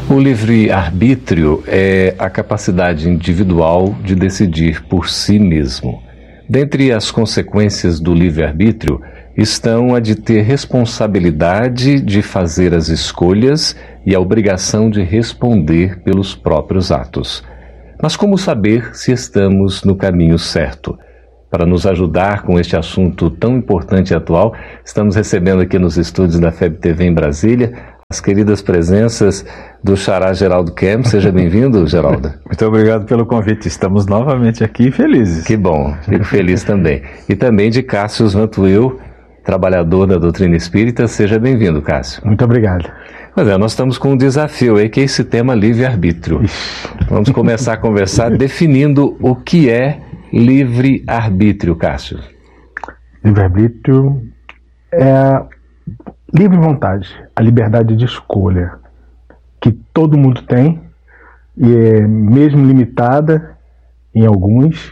O livre-arbítrio é a capacidade individual de decidir por si mesmo. Dentre as consequências do livre-arbítrio estão a de ter responsabilidade de fazer as escolhas e a obrigação de responder pelos próprios atos. Mas como saber se estamos no caminho certo? Para nos ajudar com este assunto tão importante e atual, estamos recebendo aqui nos estúdios da FEB TV em Brasília as queridas presenças do Xará Geraldo Kemp. Seja bem-vindo, Geraldo. Muito obrigado pelo convite. Estamos novamente aqui felizes. Que bom, fico feliz também. E também de Cássio Vantuil, trabalhador da doutrina espírita. Seja bem-vindo, Cássio. Muito obrigado. Pois é, nós estamos com um desafio aí, que é esse tema livre-arbítrio. Vamos começar a conversar definindo o que é livre-arbítrio, Cássio. Livre-arbítrio é a livre vontade, a liberdade de escolha que todo mundo tem, e é mesmo limitada em alguns,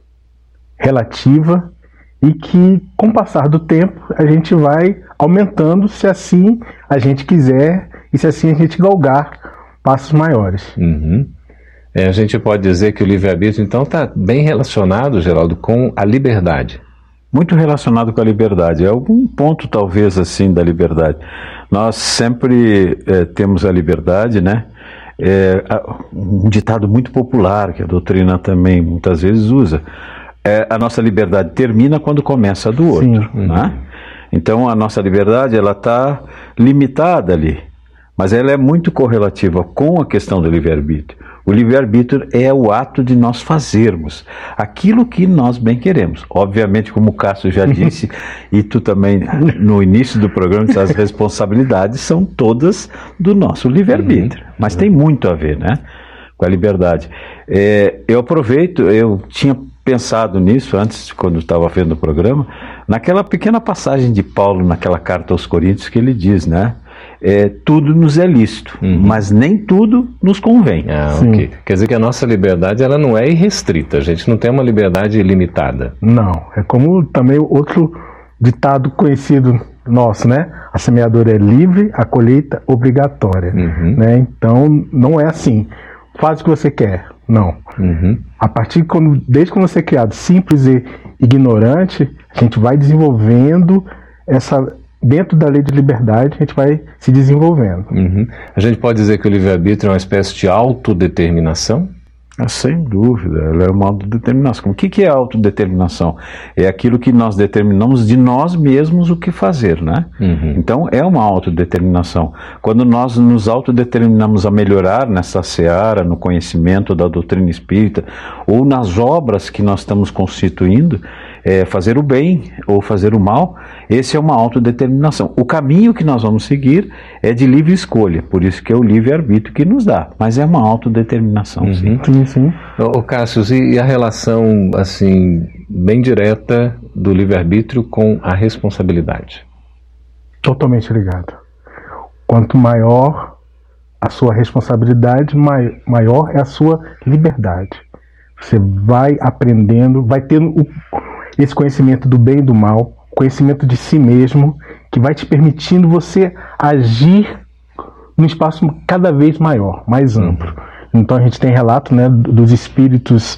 relativa, e que com o passar do tempo a gente vai aumentando se assim a gente quiser e se assim a gente galgar passos maiores. A gente pode dizer que o livre-arbítrio então está bem relacionado, Geraldo, com a liberdade. Muito relacionado com a liberdade. É algum ponto, talvez, assim, da liberdade. Nós sempre temos a liberdade, né? Um ditado muito popular, que a doutrina também muitas vezes usa. A nossa liberdade termina quando começa a do outro. Né? Então, a nossa liberdade, ela está limitada ali. Mas ela é muito correlativa com a questão do livre-arbítrio. O livre-arbítrio é o ato de nós fazermos aquilo que nós bem queremos. Obviamente, como o Cássio já disse, e tu também no início do programa, as responsabilidades são todas do nosso livre-arbítrio. Mas tem muito a ver, né, com a liberdade. Eu aproveito, eu tinha pensado nisso antes, quando estava vendo o programa, naquela pequena passagem de Paulo, naquela carta aos Coríntios, que ele diz, né? Tudo nos é lícito, mas nem tudo nos convém. Okay. Quer dizer que a nossa liberdade ela não é irrestrita, a gente não tem uma liberdade ilimitada. Não, é como também outro ditado conhecido nosso, né? A semeadura é livre, a colheita obrigatória. Né? Então não é assim, faz o que você quer, não. A partir desde quando você é criado simples e ignorante, a gente vai desenvolvendo dentro da lei de liberdade, a gente vai se desenvolvendo. A gente pode dizer que o livre-arbítrio é uma espécie de autodeterminação? Sem dúvida, ela é uma autodeterminação. O que é autodeterminação? É aquilo que nós determinamos de nós mesmos o que fazer, né? Então é uma autodeterminação. Quando nós nos autodeterminamos a melhorar nessa seara, no conhecimento da doutrina espírita, ou nas obras que nós estamos constituindo, fazer o bem ou fazer o mal, esse é uma autodeterminação. O caminho que nós vamos seguir é de livre escolha, por isso que é o livre-arbítrio que nos dá, mas é uma autodeterminação, sim. Ô Cássio, e a relação, assim, bem direta do livre-arbítrio com a responsabilidade? Totalmente ligado. Quanto maior a sua responsabilidade, maior é a sua liberdade. Você vai aprendendo, vai tendo esse conhecimento do bem e do mal, conhecimento de si mesmo, que vai te permitindo você agir num espaço cada vez maior, mais amplo. Então a gente tem relato, né, dos espíritos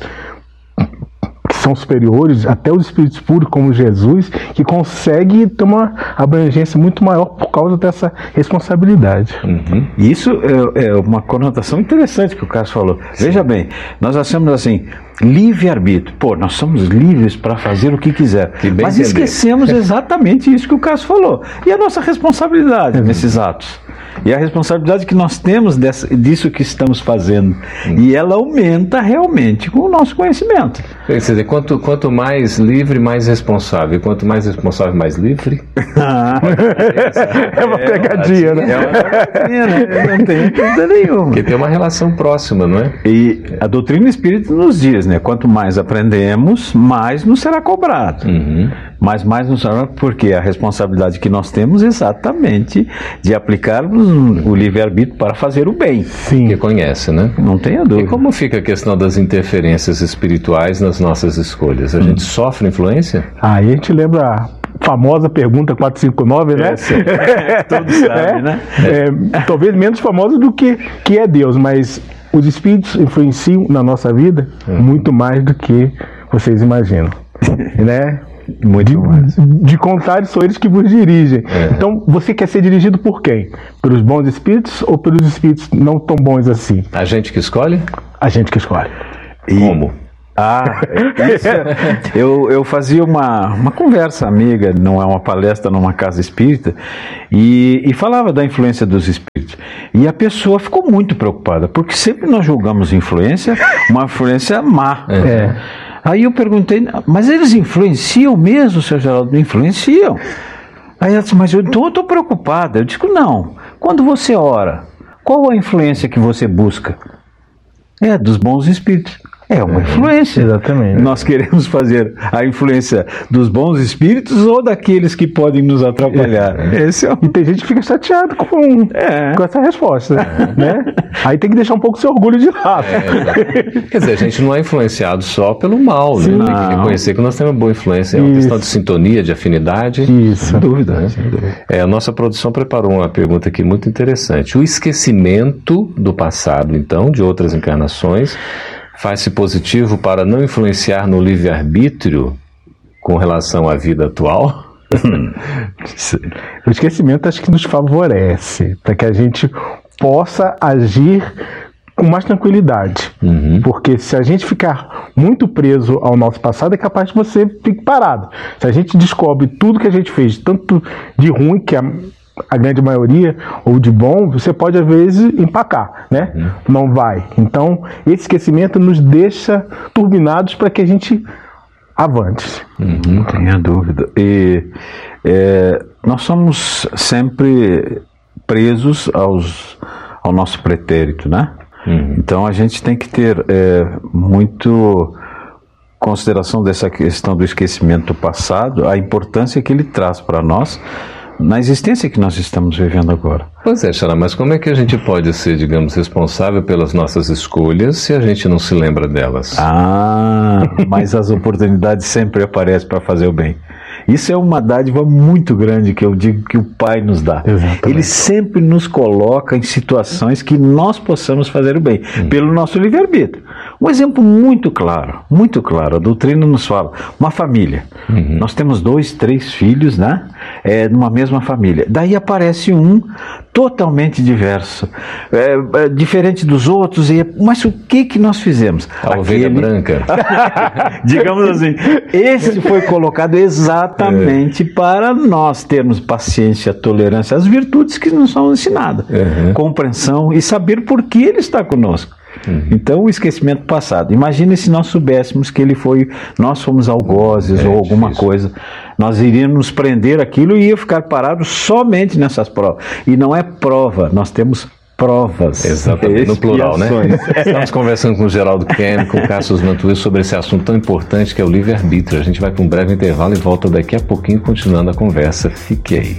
que são superiores, até os espíritos puros como Jesus, que consegue ter uma abrangência muito maior por causa dessa responsabilidade. Isso é uma conotação interessante que o Cássio falou. Veja bem, nós achamos assim, livre-arbítrio. Pô, nós somos livres para fazer o que quiser. Mas esquecemos exatamente isso que o Cássio falou. E a nossa responsabilidade nesses atos. E a responsabilidade que nós temos disso que estamos fazendo. E ela aumenta realmente com o nosso conhecimento. Quer dizer, quanto mais livre, mais responsável. Quanto mais responsável, mais livre. É uma pegadinha, né? É uma pegadinha, não tem dúvida nenhuma. Porque tem uma relação próxima, não é? E a doutrina espírita nos diz, né? Quanto mais aprendemos, mais nos será cobrado. Mas mais nos será, porque a responsabilidade que nós temos é exatamente de aplicarmos o livre-arbítrio para fazer o bem. Sim. Que conhece, né? Não tenha dúvida. E como fica a questão das interferências espirituais nas nossas escolhas? A gente sofre influência? Aí a gente lembra a famosa pergunta 459, né? Todos sabem, né? Talvez menos famosa do que é Deus, mas os espíritos influenciam na nossa vida muito mais do que vocês imaginam, né? Muito mais. De contrário, são eles que vos dirigem. Então, você quer ser dirigido por quem? Pelos bons espíritos ou pelos espíritos não tão bons assim? A gente que escolhe? A gente que escolhe. Como? Eu fazia uma conversa amiga, não é uma palestra numa casa espírita, e falava da influência dos espíritos. E a pessoa ficou muito preocupada, porque sempre nós julgamos influência, uma influência má. Aí eu perguntei, mas eles influenciam mesmo, seu Geraldo? Influenciam. Aí ela disse, mas então eu estou preocupada. Eu digo, não. Quando você ora, qual a influência que você busca? É dos bons espíritos. É uma influência. Exatamente. Nós queremos fazer a influência dos bons espíritos ou daqueles que podem nos atrapalhar. E tem gente que fica chateado com essa resposta. Né? Aí tem que deixar um pouco seu orgulho de lado. Quer dizer, a gente não é influenciado só pelo mal, né? Tem que reconhecer que nós temos uma boa influência. É uma questão de sintonia, de afinidade. Isso. Sem dúvida. Né? Sem dúvida. A nossa produção preparou uma pergunta aqui muito interessante. O esquecimento do passado, então, de outras encarnações, faz-se positivo para não influenciar no livre-arbítrio com relação à vida atual? O esquecimento acho que nos favorece, para que a gente possa agir com mais tranquilidade. Porque se a gente ficar muito preso ao nosso passado, é capaz de você ficar parado. Se a gente descobre tudo que a gente fez, tanto de ruim, que a grande maioria, ou de bom, você pode às vezes empacar, né? Não vai. Então, esse esquecimento nos deixa turbinados para que a gente avante. Não tenha dúvida. E nós somos sempre presos ao nosso pretérito, né? Então a gente tem que ter muito consideração dessa questão do esquecimento do passado, a importância que ele traz para nós na existência que nós estamos vivendo agora. Pois é, Xará, mas como é que a gente pode ser, digamos, responsável pelas nossas escolhas se a gente não se lembra delas? Mas as oportunidades sempre aparecem para fazer o bem. Isso é uma dádiva muito grande que eu digo que o Pai nos dá. Exatamente. Ele sempre nos coloca em situações que nós possamos fazer o bem, pelo nosso livre-arbítrio. Um exemplo muito claro, a doutrina nos fala, uma família. Nós temos 2, 3 filhos, né? Numa mesma família. Daí aparece um totalmente diverso, diferente dos outros, mas o que nós fizemos? A ovelha branca. Digamos assim, esse foi colocado exatamente para nós termos paciência, tolerância, as virtudes que nos são ensinadas, compreensão e saber por que ele está conosco. Então o esquecimento passado, imagine se nós soubéssemos que nós fomos algozes ou alguma coisa, nós iríamos nos prender aquilo e ia ficar parado somente nessas provas, e não é prova, nós temos provas. Exatamente, no plural, né? Estamos conversando com o Geraldo Kennedy, com o Cassius Mantuíl sobre esse assunto tão importante que é o livre-arbítrio. A gente vai para um breve intervalo e volta daqui a pouquinho continuando a conversa. Fique aí.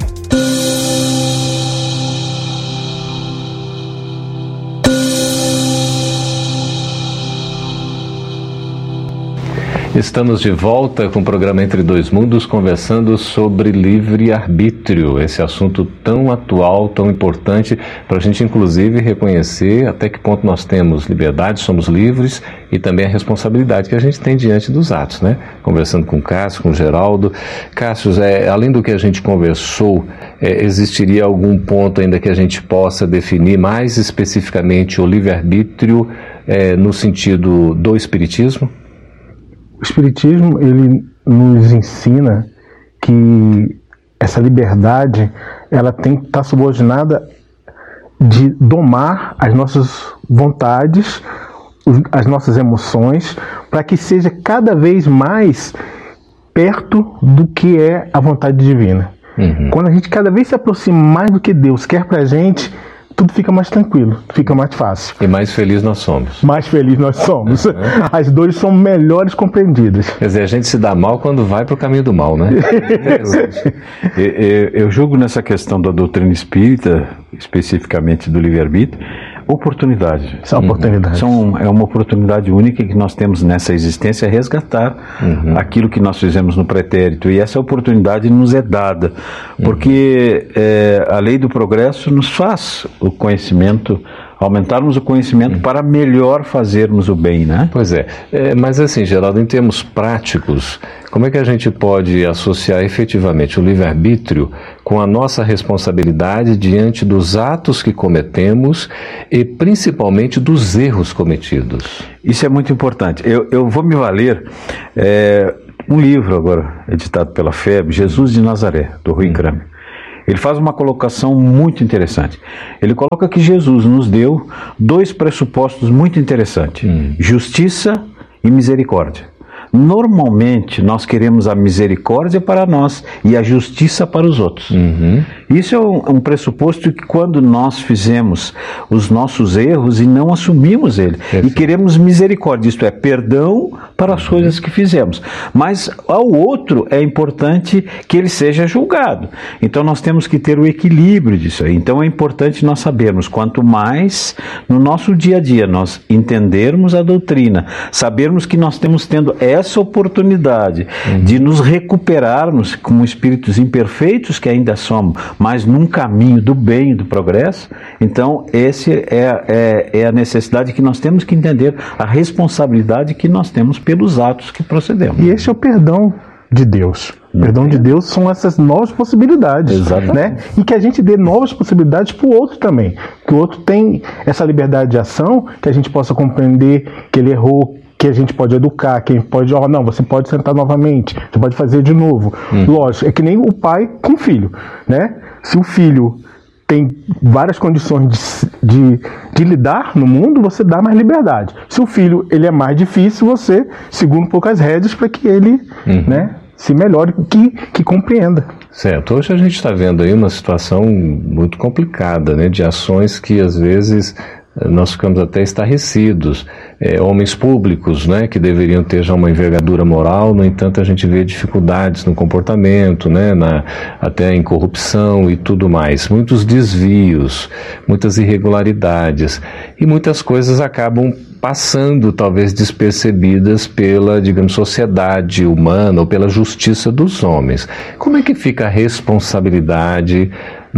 Estamos de volta com o programa Entre Dois Mundos, conversando sobre livre-arbítrio, esse assunto tão atual, tão importante, para a gente inclusive reconhecer até que ponto nós temos liberdade, somos livres, e também a responsabilidade que a gente tem diante dos atos, né? Conversando com o Cássio, com o Geraldo. Cássio, além do que a gente conversou, existiria algum ponto ainda que a gente possa definir mais especificamente o livre-arbítrio no sentido do Espiritismo? O Espiritismo, ele nos ensina que essa liberdade, ela tem que estar subordinada de domar as nossas vontades, as nossas emoções, para que seja cada vez mais perto do que é a vontade divina. Quando a gente cada vez se aproxima mais do que Deus quer para a gente, tudo fica mais tranquilo, fica mais fácil. E mais feliz nós somos. Mais feliz nós somos. As dores são melhores compreendidas. Quer dizer, a gente se dá mal quando vai para o caminho do mal, né? Eu julgo nessa questão da doutrina espírita, especificamente do livre-arbítrio, Oportunidade. São oportunidades. É uma oportunidade única que nós temos nessa existência, resgatar aquilo que nós fizemos no pretérito. E essa oportunidade nos é dada, porque a lei do progresso nos faz o conhecimento, aumentarmos o conhecimento para melhor fazermos o bem, né? Pois é. Mas assim, Geraldo, em termos práticos, como é que a gente pode associar efetivamente o livre-arbítrio com a nossa responsabilidade diante dos atos que cometemos e principalmente dos erros cometidos? Isso é muito importante. Eu vou me valer um livro agora, editado pela FEB, Jesus de Nazaré, do Rui Kramer. Ele faz uma colocação muito interessante. Ele coloca que Jesus nos deu 2 pressupostos muito interessantes: justiça e misericórdia. Normalmente nós queremos a misericórdia para nós e a justiça para os outros. Isso é um pressuposto que quando nós fizemos os nossos erros e não assumimos ele, e queremos misericórdia, isto é, perdão para as coisas que fizemos. Mas ao outro é importante que ele seja julgado. Então nós temos que ter o equilíbrio disso aí. Então é importante nós sabermos, quanto mais no nosso dia a dia nós entendermos a doutrina, sabermos que nós temos tendo essa oportunidade de nos recuperarmos como espíritos imperfeitos que ainda somos, mas num caminho do bem e do progresso. Então essa é a necessidade que nós temos que entender, a responsabilidade que nós temos pelos atos que procedemos. E esse é o perdão de Deus. O perdão de Deus são essas novas possibilidades, né? E que a gente dê novas possibilidades para o outro também, que o outro tem essa liberdade de ação, que a gente possa compreender que ele errou, que a gente pode educar, que a gente pode, não, você pode sentar novamente, você pode fazer de novo. Lógico, é que nem o pai com o filho, né? Se o filho tem várias condições de lidar no mundo, você dá mais liberdade. Se o filho ele é mais difícil, você segura um pouco as rédeas para que ele, né, se melhore, que compreenda. Certo. Hoje a gente está vendo aí uma situação muito complicada, né, de ações que às vezes nós ficamos até estarrecidos. Homens públicos, né, que deveriam ter já uma envergadura moral, no entanto a gente vê dificuldades no comportamento, né, até em corrupção e tudo mais, muitos desvios, muitas irregularidades, e muitas coisas acabam passando talvez despercebidas pela, digamos, sociedade humana ou pela justiça dos homens. Como é que fica a responsabilidade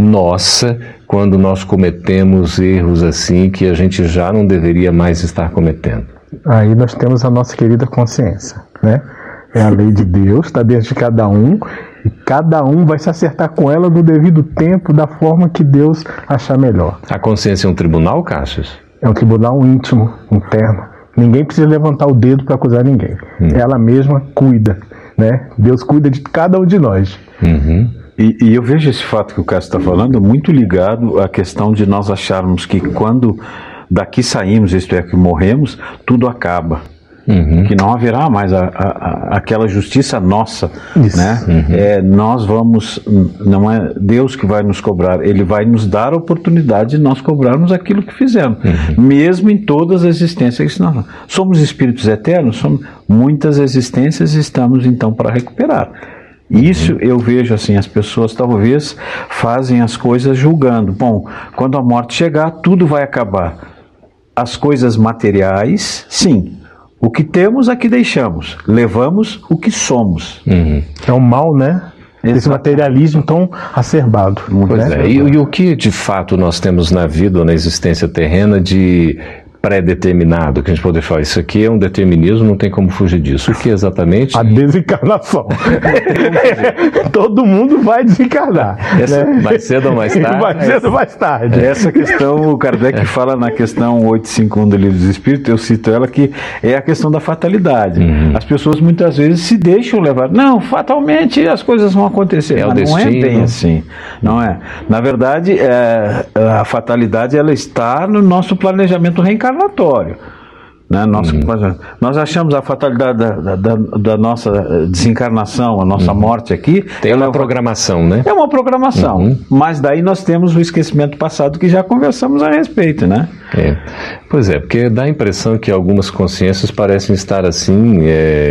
nossa quando nós cometemos erros assim que a gente já não deveria mais estar cometendo? Aí nós temos a nossa querida consciência, né? É a lei de Deus, está dentro de cada um, e cada um vai se acertar com ela no devido tempo, da forma que Deus achar melhor. A consciência é um tribunal, Cassius? É um tribunal íntimo, interno. Ninguém precisa levantar o dedo para acusar ninguém. Ela mesma cuida, né? Deus cuida de cada um de nós. E eu vejo esse fato que o Cássio está falando muito ligado à questão de nós acharmos que quando daqui saímos, isto é, que morremos, tudo acaba. Que não haverá mais aquela justiça nossa, né? Nós vamos, não é Deus que vai nos cobrar, Ele vai nos dar a oportunidade de nós cobrarmos aquilo que fizemos, mesmo em todas as existências que nós somos espíritos eternos, somos muitas existências, estamos então para recuperar. Isso eu vejo assim, as pessoas talvez fazem as coisas julgando. Bom, quando a morte chegar, tudo vai acabar. As coisas materiais, sim. O que temos, aqui deixamos. Levamos o que somos. É o mal, né? Esse materialismo tão acerbado. Pois é. E o que de fato nós temos na vida ou na existência terrena de pré-determinado, que a gente pode falar, isso aqui é um determinismo, não tem como fugir disso. O que exatamente? A desencarnação. Todo mundo vai desencarnar. Né? Mais cedo ou mais tarde? Mais cedo ou mais tarde. Essa questão, o Kardec fala na questão 851 do Livro dos Espíritos, eu cito ela, que é a questão da fatalidade. As pessoas muitas vezes se deixam levar. Não, fatalmente as coisas vão acontecer. Mas não é bem assim. Não é. Na verdade, a fatalidade ela está no nosso planejamento reencarnatório. Né? Nós achamos a fatalidade da nossa desencarnação, a nossa morte aqui. Tem uma programação, né? É uma programação. Mas daí nós temos o esquecimento passado que já conversamos a respeito, né? Pois é, porque dá a impressão que algumas consciências parecem estar assim...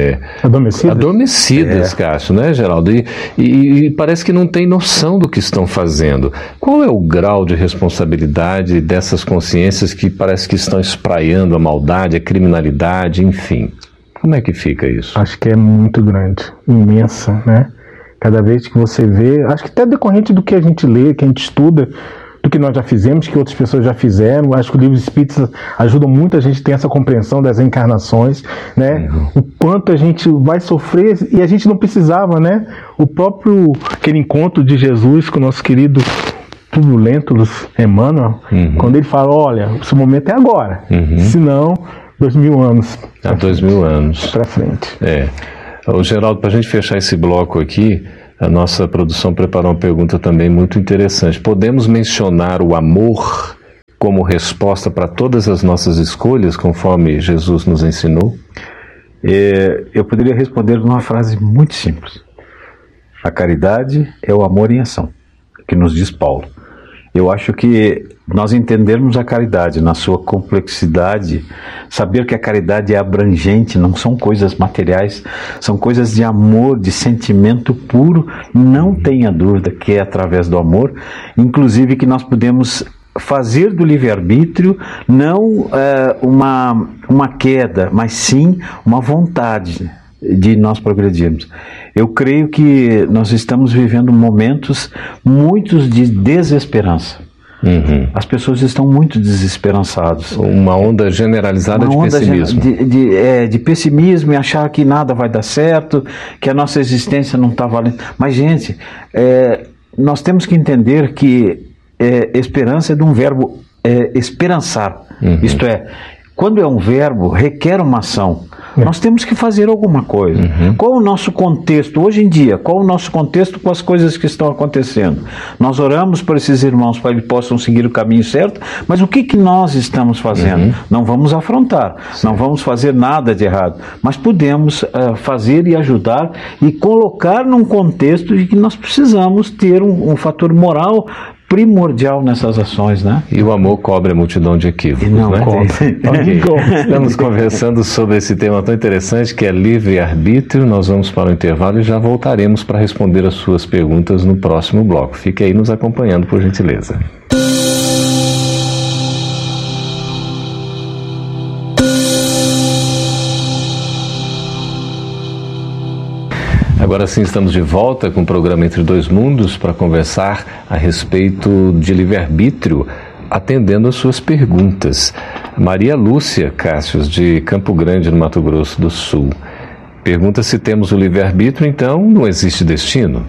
Adormecidas, Cássio, né, Geraldo? E parece que não tem noção do que estão fazendo. Qual é o grau de responsabilidade dessas consciências que parece que estão espraiando a maldade, a criminalidade, enfim? Como é que fica isso? Acho que é muito grande, imensa, né? Cada vez que você vê, acho que até decorrente do que a gente lê, que a gente estuda, do que nós já fizemos, que outras pessoas já fizeram. Acho que o livro Espírita ajuda muito a gente a ter essa compreensão das encarnações, né? O quanto a gente vai sofrer e a gente não precisava, né? O próprio, aquele encontro de Jesus com o nosso querido Públio Lentulus Emmanuel, quando ele fala, olha, o seu momento é agora, senão 2000 anos. 2000 anos. Para frente. Ô, Geraldo, para a gente fechar esse bloco aqui, a nossa produção preparou uma pergunta também muito interessante. Podemos mencionar o amor como resposta para todas as nossas escolhas, conforme Jesus nos ensinou? Eu poderia responder numa frase muito simples. A caridade é o amor em ação, que nos diz Paulo. Eu acho que nós entendermos a caridade na sua complexidade, saber que a caridade é abrangente, não são coisas materiais, são coisas de amor, de sentimento puro, não tenha dúvida que é através do amor, inclusive que nós podemos fazer do livre-arbítrio não uma queda, mas sim uma vontade de nós progredirmos. Eu creio que nós estamos vivendo momentos muitos de desesperança. As pessoas estão muito desesperançadas. Uma onda generalizada de pessimismo. De pessimismo e achar que nada vai dar certo, que a nossa existência não está valendo. Mas, gente, nós temos que entender que esperança é de um verbo esperançar. Isto é, quando é um verbo, requer uma ação. Nós temos que fazer alguma coisa. Qual o nosso contexto hoje em dia? Qual o nosso contexto com as coisas que estão acontecendo? Nós oramos por esses irmãos para que possam seguir o caminho certo, mas o que nós estamos fazendo? Não vamos afrontar, não vamos fazer nada de errado, mas podemos fazer e ajudar e colocar num contexto de que nós precisamos ter um fator moral primordial nessas ações, né? E o amor cobre a multidão de equívocos, não, né? Estamos conversando sobre esse tema tão interessante que é livre-arbítrio. Nós vamos para o intervalo e já voltaremos para responder as suas perguntas no próximo bloco. Fique aí nos acompanhando, por gentileza. Agora sim, estamos de volta com o programa Entre Dois Mundos para conversar a respeito de livre-arbítrio, atendendo às suas perguntas. Maria Lúcia Cássius, de Campo Grande, no Mato Grosso do Sul, pergunta se temos o livre-arbítrio, então não existe destino?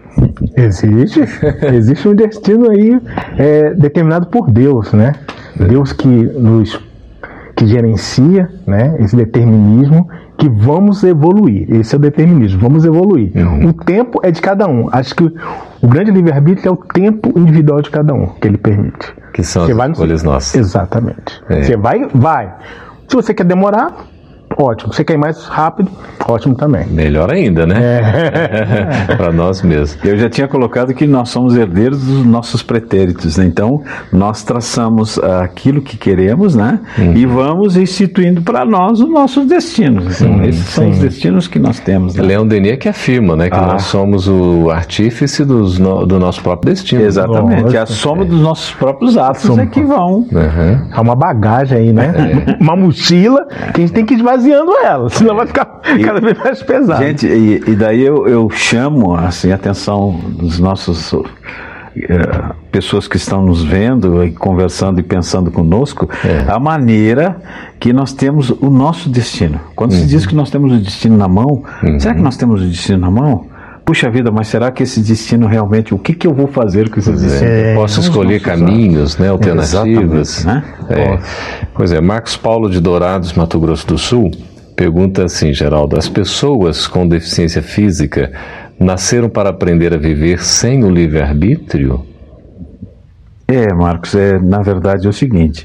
Existe um destino aí determinado por Deus, né? Deus que gerencia, né, esse determinismo, que vamos evoluir. Esse é o determinismo, vamos evoluir. O tempo é de cada um. Acho que o grande livre-arbítrio é o tempo individual de cada um, que ele permite. Que são as escolhas nossas. Exatamente. Você vai. Se você quer demorar, ótimo. Se você quer ir mais rápido, ótimo também. Melhor ainda, né? Para nós mesmos. Eu já tinha colocado que nós somos herdeiros dos nossos pretéritos, né? Então, nós traçamos aquilo que queremos, né? E vamos instituindo para nós os nossos destinos. Então, esses são os destinos que nós temos, né? Leon Denis que afirma, né? Que nós somos o artífice do nosso próprio destino. Exatamente. A soma dos nossos próprios atos é que vão. É uma bagagem aí, né? Uma mochila que a gente tem que esvaziando ela, senão vai ficar cada vez mais pesado. Gente, e daí eu chamo assim, a atenção dos nossos pessoas que estão nos vendo e conversando e pensando conosco, a maneira que nós temos o nosso destino. Quando se diz que nós temos o destino na mão, será que nós temos o destino na mão? Puxa vida, mas será que esse destino realmente, o que eu vou fazer com esse destino? Posso escolher caminhos, né, alternativas? Né? Pois é, Marcos Paulo de Dourados, Mato Grosso do Sul, pergunta assim, Geraldo, as pessoas com deficiência física nasceram para aprender a viver sem o livre-arbítrio? Marcos, na verdade é o seguinte,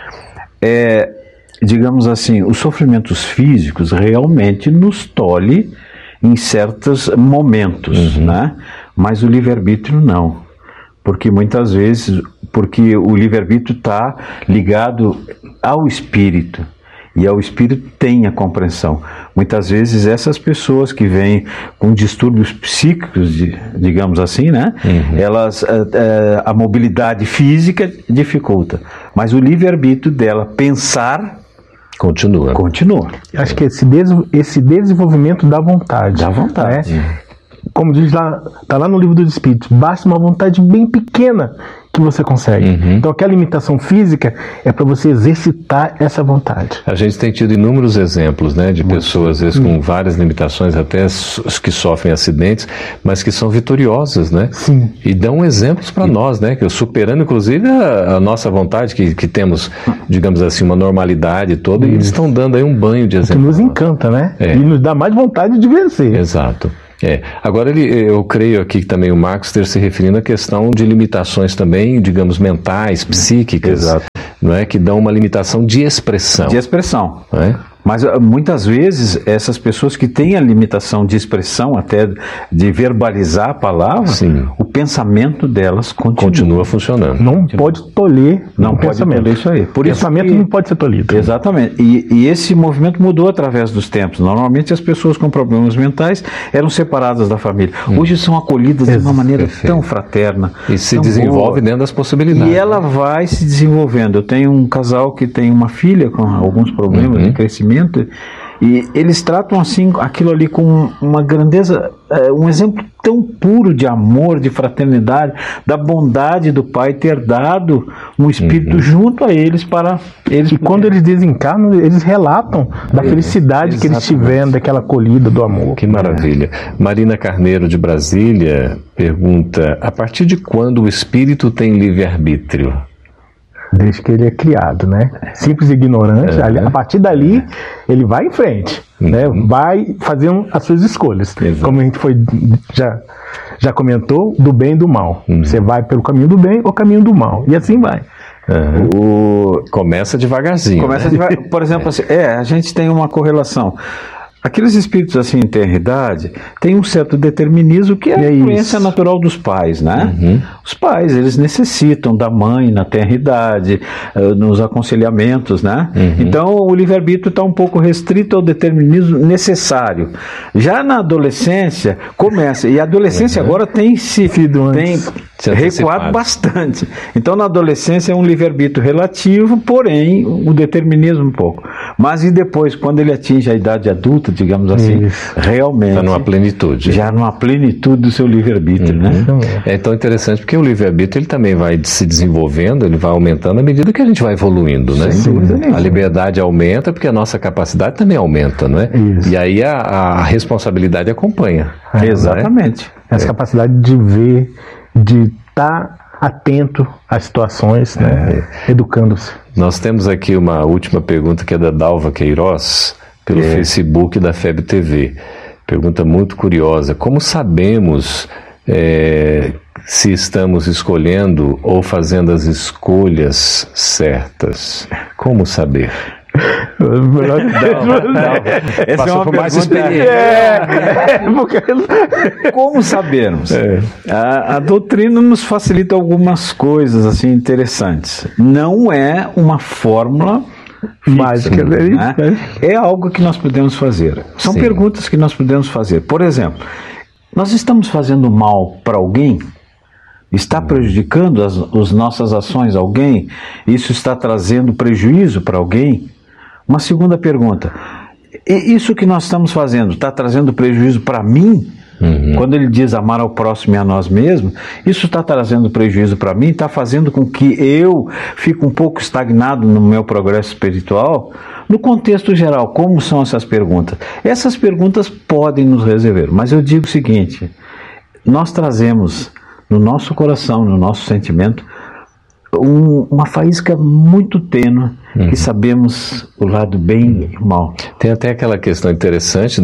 digamos assim, os sofrimentos físicos realmente nos tolhem em certos momentos, né? Mas o livre-arbítrio não. Porque muitas vezes, porque o livre-arbítrio está ligado ao espírito, e ao espírito tem a compreensão. Muitas vezes essas pessoas que vêm com distúrbios psíquicos, digamos assim, né? Elas, a mobilidade física dificulta, mas o livre-arbítrio dela pensar continua. Acho que esse desenvolvimento da vontade. Né? Como diz lá, está lá no livro dos Espíritos, basta uma vontade bem pequena que você consegue. Então aquela limitação física é para você exercitar essa vontade. A gente tem tido inúmeros exemplos, né, de pessoas, às vezes, com várias limitações, até os que sofrem acidentes, mas que são vitoriosas, né? Sim. E dão exemplos para nós, né, que superando inclusive a nossa vontade, que temos, digamos assim, uma normalidade toda, e eles estão dando aí um banho de exemplos. Que nos encanta, né? E nos dá mais vontade de vencer. Exato. Agora eu creio aqui que também o Marcos esteja se referindo à questão de limitações também, digamos, mentais, psíquicas, não é? Que dão uma limitação de expressão. Não é? Mas muitas vezes essas pessoas que têm a limitação de expressão, até de verbalizar a palavra, o pensamento delas continua funcionando. Não pode tolher o pensamento. Isso aí. O pensamento não pode ser tolhido. Exatamente. E esse movimento mudou através dos tempos. Normalmente as pessoas com problemas mentais eram separadas da família. Hoje são acolhidas de uma maneira tão fraterna. E se desenvolve dentro das possibilidades. E ela vai se desenvolvendo. Eu tenho um casal que tem uma filha com alguns problemas de crescimento, e eles tratam assim aquilo ali com uma grandeza, um exemplo tão puro de amor, de fraternidade, da bondade do pai ter dado um espírito junto a eles para eles. E quando eles desencarnam, eles relatam da felicidade que eles tiveram, daquela acolhida, do amor. Que maravilha. Marina Carneiro, de Brasília, pergunta: a partir de quando o espírito tem livre-arbítrio? Desde que ele é criado, né? Simples e ignorante, a partir dali ele vai em frente, né? Vai fazer as suas escolhas. Como a gente já comentou, do bem e do mal. Você vai pelo caminho do bem ou caminho do mal. E assim vai. Começa devagarzinho. Por exemplo, assim, a gente tem uma correlação. Aqueles espíritos assim em tenridade têm um certo determinismo que é a influência natural dos pais, né? Os pais, eles necessitam da mãe na tenridade, nos aconselhamentos, né? Então o livre-arbítrio está um pouco restrito ao determinismo necessário. Já na adolescência começa, e a adolescência agora tem recuado bastante. Então na adolescência é um livre-arbítrio relativo, porém o determinismo um pouco. Mas e depois, quando ele atinge a idade adulta, digamos assim, realmente está numa plenitude. Já numa plenitude do seu livre-arbítrio, né? É tão interessante porque o livre-arbítrio ele também vai se desenvolvendo, ele vai aumentando à medida que a gente vai evoluindo, né? A liberdade aumenta porque a nossa capacidade também aumenta, não é? E aí a responsabilidade acompanha. Exatamente. Essa capacidade de ver, de estar atento às situações, né? Educando-se. Nós temos aqui uma última pergunta que é da Dalva Queiroz, pelo Facebook da FEB TV. Pergunta muito curiosa: como sabemos se estamos escolhendo ou fazendo as escolhas certas? Como saber? Essa é uma mais experiente. Como sabermos? A doutrina nos facilita algumas coisas assim interessantes. Não é uma fórmula mágica, né? É algo que nós podemos fazer. São perguntas que nós podemos fazer. Por exemplo, nós estamos fazendo mal para alguém? Está prejudicando as nossas ações a alguém? Isso está trazendo prejuízo para alguém? Uma segunda pergunta: isso que nós estamos fazendo está trazendo prejuízo para mim? Quando ele diz amar ao próximo e a nós mesmos, isso está trazendo prejuízo para mim? Está fazendo com que eu fique um pouco estagnado no meu progresso espiritual? No contexto geral, como são essas perguntas? Essas perguntas podem nos resolver, mas eu digo o seguinte: nós trazemos no nosso coração, no nosso sentimento, uma faísca muito tênue, que sabemos o lado bem e o mal. Tem até aquela questão interessante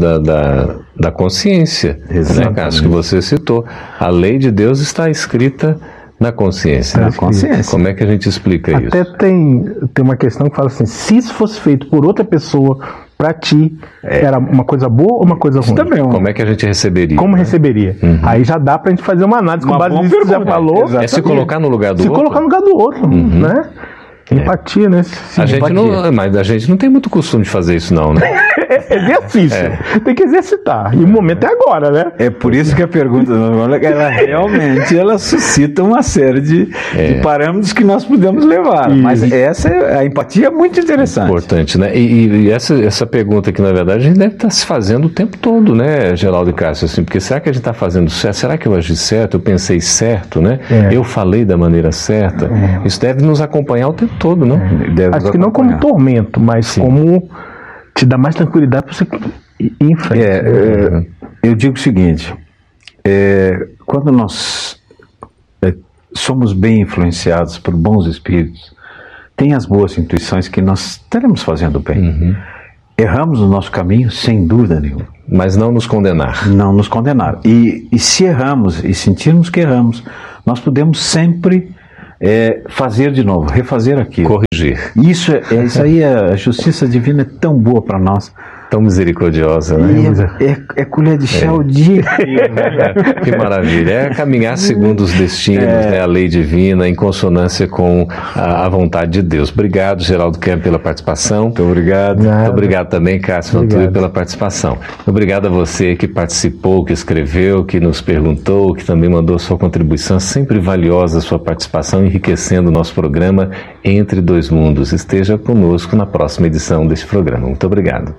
da consciência, né, Cássio, que você citou. A lei de Deus está escrita Na consciência. Na consciência. Como é que a gente explica isso? Até tem uma questão que fala assim, se isso fosse feito por outra pessoa, para ti, era uma coisa boa ou uma coisa ruim? Também, como é que a gente receberia? Como receberia? Aí já dá pra gente fazer uma análise com base nisso que você já falou. É se colocar no lugar do outro. Se colocar no lugar do outro, né? Empatia, né? Mas a gente não tem muito costume de fazer isso não, né? Exercício. Tem que exercitar. E o momento é agora, né? É por isso que a pergunta ela realmente suscita uma série de parâmetros que nós podemos levar. Mas a empatia é muito interessante. Importante, né? E essa pergunta que, na verdade, a gente deve estar se fazendo o tempo todo, né, Geraldo e Cássio? Assim, porque será que a gente está fazendo certo? Será que eu agi certo? Eu pensei certo, né? Eu falei da maneira certa? Isso deve nos acompanhar o tempo todo, não? Acho que não como tormento, mas como te dá mais tranquilidade para você ir em frente. Eu digo o seguinte, quando nós somos bem influenciados por bons espíritos, tem as boas intuições que nós estaremos fazendo bem. Erramos no nosso caminho, sem dúvida nenhuma. Mas não nos condenar. Não nos condenar. E se erramos e sentirmos que erramos, nós podemos sempre fazer de novo, refazer aquilo. Corrigir. Isso aí, a justiça divina é tão boa para nós. Tão misericordiosa, né? É colher de chá o dia. Que maravilha. É caminhar segundo os destinos, né? A lei divina, em consonância com a vontade de Deus. Obrigado, Geraldo Kemp, pela participação. Muito obrigado. Muito obrigado também, Cássio Vantuí, pela participação. Obrigado a você que participou, que escreveu, que nos perguntou, que também mandou sua contribuição. Sempre valiosa a sua participação, enriquecendo o nosso programa Entre Dois Mundos. Esteja conosco na próxima edição deste programa. Muito obrigado.